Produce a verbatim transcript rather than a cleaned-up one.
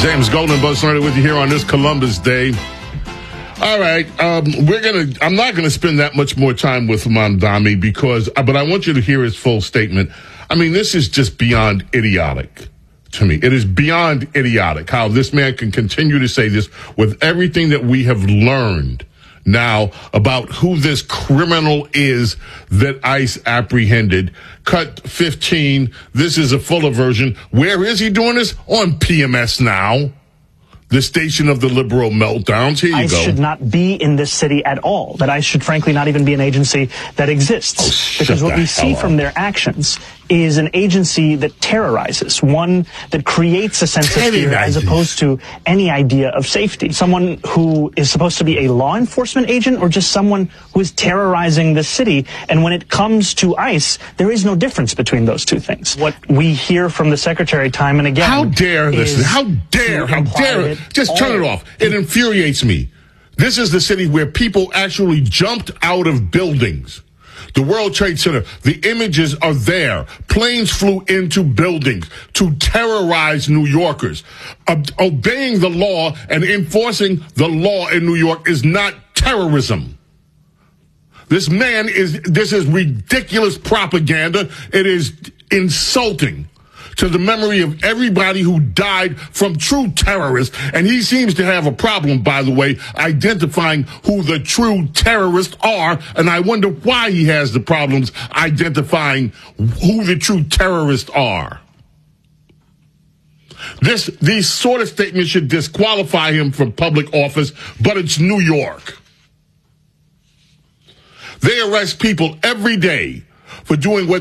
James Golden, Buzz Lerner with you here on this Columbus Day. All right, um, we're gonna. I'm not gonna spend that much more time with Mamdani because, but I want you to hear his full statement. I mean, this is just beyond idiotic to me. It is beyond idiotic how this man can continue to say this with everything that we have learned now about who this criminal is that ICE apprehended. Cut fifteen. This is a fuller version. Where is he doing this? On P M S Now, the station of the liberal meltdowns. Here you ICE go. should not be in this city at all. That ICE should frankly not even be an agency that exists. Oh, because what we the see hell from up. their actions is an agency that terrorizes, one that creates a sense of fear as opposed to any idea of safety. Someone who is supposed to be a law enforcement agent or just someone who is terrorizing the city. And when it comes to ICE, there is no difference between those two things. What we hear from the secretary time and again. How dare this? is How dare? How imply dare? that Just turn it all- off. It infuriates me. This is the city where people actually jumped out of buildings. The World Trade Center, the images are there. Planes flew into buildings to terrorize New Yorkers. Ob- obeying the law and enforcing the law in New York is not terrorism. This man is, this is ridiculous propaganda. It is insulting to the memory of everybody who died from true terrorists. And he seems to have a problem, by the way, identifying who the true terrorists are. And I wonder why he has the problems identifying who the true terrorists are. This, these sort of statements should disqualify him from public office, but it's New York. They arrest people every day for doing what